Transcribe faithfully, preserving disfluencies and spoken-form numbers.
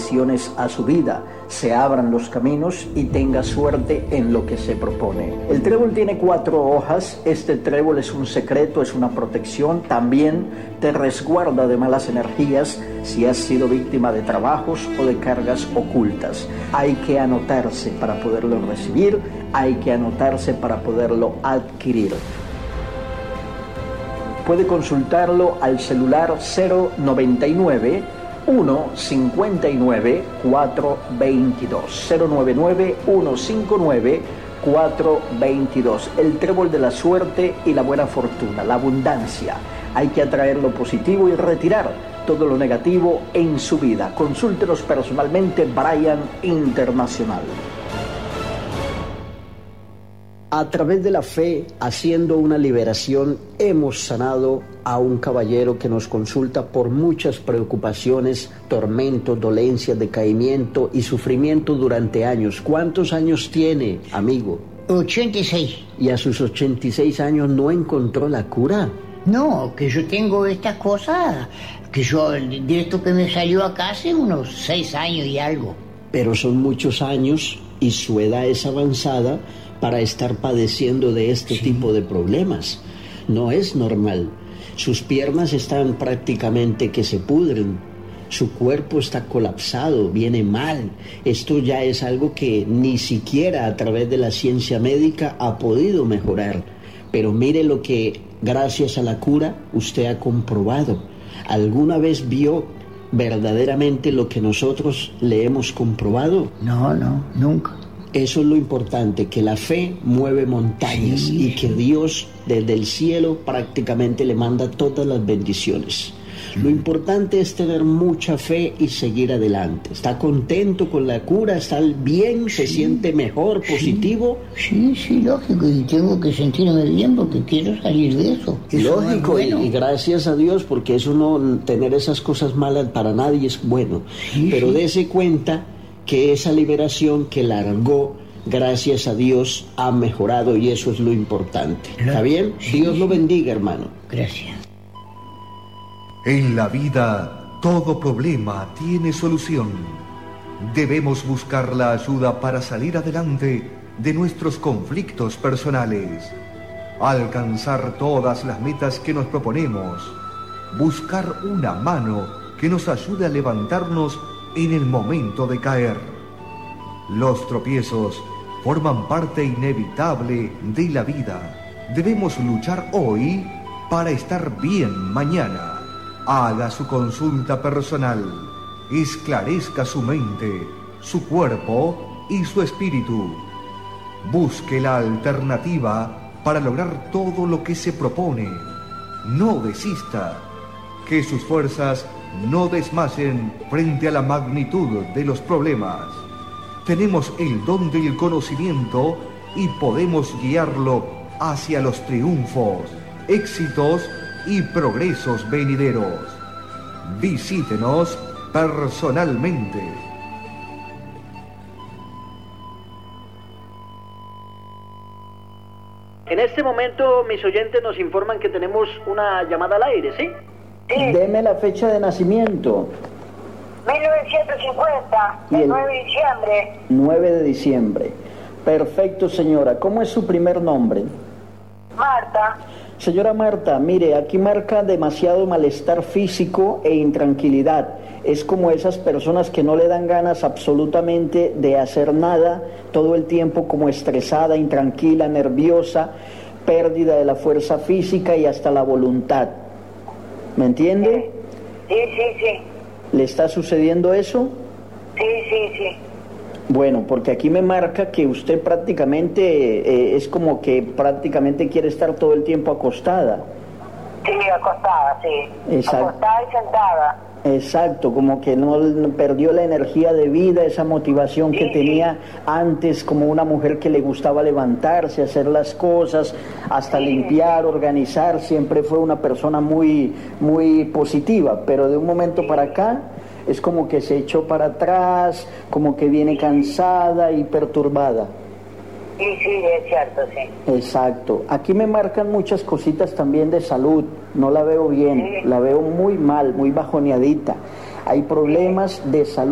bendiciones a su vida, se abran los caminos y tenga suerte en lo que se propone. El trébol tiene cuatro hojas. Este trébol es un secreto, es una protección. También te resguarda de malas energías si has sido víctima de trabajos o de cargas ocultas. Hay que anotarse para poderlo recibir, hay que anotarse para poderlo adquirir. Puede consultarlo al celular cero noventa y nueve, uno cincuenta y nueve, cuatro veintidós. cero noventa y nueve, uno cincuenta y nueve, cuatro veintidós. El trébol de la suerte y la buena fortuna, la abundancia. Hay que atraer lo positivo y retirar todo lo negativo en su vida. Consúltenos personalmente, Brian Internacional. A través de la fe, haciendo una liberación, hemos sanado a un caballero que nos consulta por muchas preocupaciones, tormentos, dolencias, decaimiento y sufrimiento durante años. ¿Cuántos años tiene, amigo? ochenta y seis. ¿Y a sus ochenta y seis años no encontró la cura? No, que yo tengo estas cosas, que yo, de esto que me salió acá hace unos seis años y algo. Pero son muchos años y su edad es avanzada para estar padeciendo de este sí. tipo de problemas. No es normal. Sus piernas están prácticamente que se pudren. Su cuerpo está colapsado, viene mal. Esto ya es algo que ni siquiera a través de la ciencia médica ha podido mejorar. Pero mire lo que, gracias a la cura, usted ha comprobado. ¿Alguna vez vio verdaderamente lo que nosotros le hemos comprobado? No, no, nunca. Eso es lo importante, que la fe mueve montañas sí. y que Dios desde el cielo prácticamente le manda todas las bendiciones. Sí. Lo importante es tener mucha fe y seguir adelante. ¿Está contento con la cura? ¿Está bien? ¿Se sí. siente mejor, positivo? Sí, sí, lógico, y tengo que sentirme bien porque quiero salir de eso. eso lógico, es bueno. y, y gracias a Dios, porque eso no, tener esas cosas malas para nadie es bueno. Sí, Pero sí. dése cuenta que esa liberación que largó, gracias a Dios, ha mejorado y eso es lo importante. ¿Está bien? Sí, Dios lo bendiga, hermano. Gracias. En la vida, todo problema tiene solución. Debemos buscar la ayuda para salir adelante de nuestros conflictos personales, alcanzar todas las metas que nos proponemos, buscar una mano que nos ayude a levantarnos en el momento de caer. Los tropiezos forman parte inevitable de la vida. Debemos luchar hoy para estar bien mañana. Haga su consulta personal. Esclarezca su mente, su cuerpo y su espíritu. Busque la alternativa para lograr todo lo que se propone. No desista. Que sus fuerzas no desmayen frente a la magnitud de los problemas. Tenemos el don del conocimiento y podemos guiarlo hacia los triunfos, éxitos y progresos venideros. Visítenos personalmente. En este momento mis oyentes nos informan que tenemos una llamada al aire, ¿sí? Sí. Deme la fecha de nacimiento. mil novecientos cincuenta, el nueve de diciembre. nueve de diciembre. Perfecto, señora. ¿Cómo es su primer nombre? Marta. Señora Marta, mire, aquí marca demasiado malestar físico e intranquilidad. Es como esas personas que no le dan ganas absolutamente de hacer nada, todo el tiempo como estresada, intranquila, nerviosa, pérdida de la fuerza física y hasta la voluntad. ¿Me entiende? Sí, sí, sí. ¿Le está sucediendo eso? Sí, sí, sí. Bueno, porque aquí me marca que usted prácticamente eh, es como que prácticamente quiere estar todo el tiempo acostada. Sí, acostada, sí. Exacto. Acostada y sentada. Exacto, como que no, no perdió la energía de vida, esa motivación sí, que tenía sí. antes como una mujer que le gustaba levantarse, hacer las cosas, hasta sí. limpiar, organizar, siempre fue una persona muy, muy positiva, pero de un momento sí. para acá es como que se echó para atrás, como que viene cansada y perturbada. Sí, sí, es cierto, sí. Exacto. Aquí me marcan muchas cositas también de salud. No la veo bien, sí. la veo muy mal, muy bajoneadita. Hay problemas sí. de salud.